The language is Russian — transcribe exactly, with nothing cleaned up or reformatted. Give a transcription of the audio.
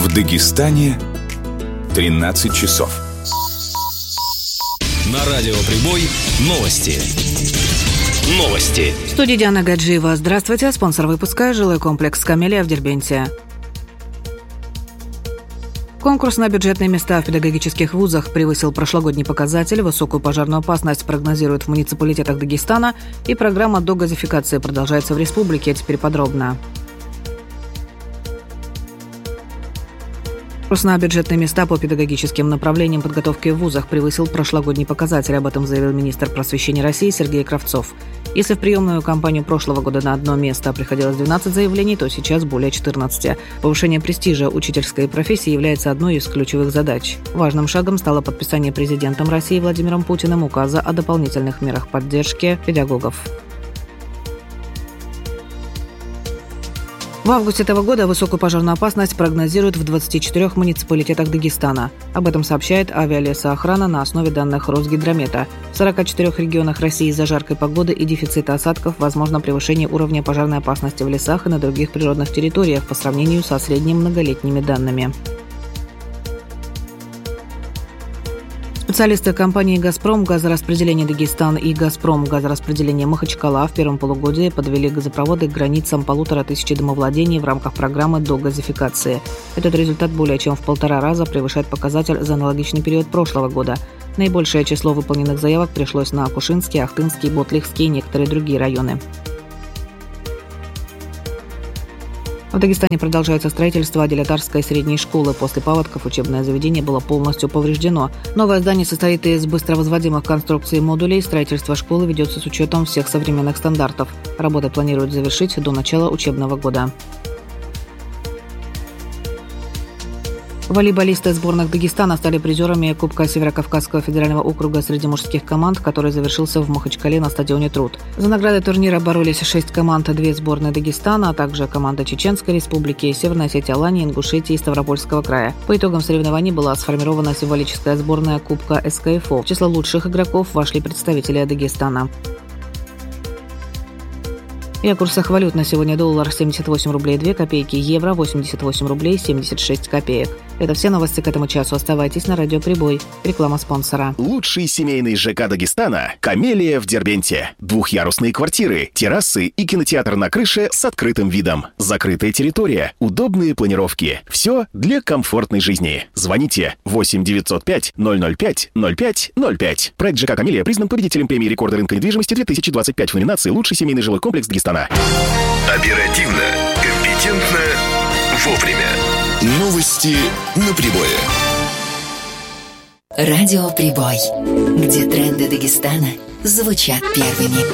В Дагестане тринадцать часов. На радио «Прибой» новости. Новости. В студии Диана Гаджиева. Здравствуйте. Спонсор выпуска – жилой комплекс «Камелия» в Дербенте. Конкурс на бюджетные места в педагогических вузах превысил прошлогодний показатель. Высокую пожарную опасность прогнозируют в муниципалитетах Дагестана. И программа догазификации продолжается в республике. Теперь подробно. Конкурс на бюджетные места по педагогическим направлениям подготовки в вузах превысил прошлогодний показатель. Об этом заявил министр просвещения России Сергей Кравцов. Если в приемную кампанию прошлого года на одно место приходилось двенадцать заявлений, то сейчас более четырнадцати. Повышение престижа учительской профессии является одной из ключевых задач. Важным шагом стало подписание президентом России Владимиром Путиным указа о дополнительных мерах поддержки педагогов. В августе этого года высокую пожарную опасность прогнозируют в двадцати четырёх муниципалитетах Дагестана. Об этом сообщает авиалесоохрана на основе данных Росгидромета. В сорока четырёх регионах России из-за жаркой погоды и дефицита осадков возможно превышение уровня пожарной опасности в лесах и на других природных территориях по сравнению со средними многолетними данными. Специалисты компании «Газпром», «Газораспределение Дагестан» и «Газпром», «Газораспределение Махачкала» в первом полугодии подвели газопроводы к границам полутора тысяч домовладений в рамках программы догазификации. Этот результат более чем в полтора раза превышает показатель за аналогичный период прошлого года. Наибольшее число выполненных заявок пришлось на Акушинский, Ахтынский, Ботлихский и некоторые другие районы. В Дагестане продолжается строительство Аделятарской средней школы. После паводков учебное заведение было полностью повреждено. Новое здание состоит из быстровозводимых конструкций и модулей. Строительство школы ведется с учетом всех современных стандартов. Работы планируют завершить до начала учебного года. Волейболисты сборных Дагестана стали призерами Кубка Северокавказского федерального округа среди мужских команд, который завершился в Махачкале на стадионе «Труд». За награды турнира боролись шесть команд, две сборные Дагестана, а также команда Чеченской Республики, Северной Осетии, Алании, Ингушетии и Ставропольского края. По итогам соревнований была сформирована символическая сборная Кубка эс ка эф о. В число лучших игроков вошли представители Дагестана. И о курсах валют на сегодня: доллар семьдесят восемь рублей две копейки, евро восемьдесят восемь рублей семьдесят шесть копеек. Это все новости к этому часу. Оставайтесь на радио «Прибой». Реклама спонсора. Лучший семейный ЖК Дагестана – «Камелия» в Дербенте. Двухъярусные квартиры, террасы и кинотеатр на крыше с открытым видом. Закрытая территория, удобные планировки. Все для комфортной жизни. Звоните восемь девятьсот пять ноль ноль пять ноль пять ноль пять. Проект ЖК «Камелия» признан победителем премии рекорда рынка недвижимости две тысячи двадцать пять в номинации «Лучший семейный жилой комплекс Дагестана». Оперативно, компетентно, вовремя. Новости на Прибое. Радио «Прибой», где тренды Дагестана звучат первыми.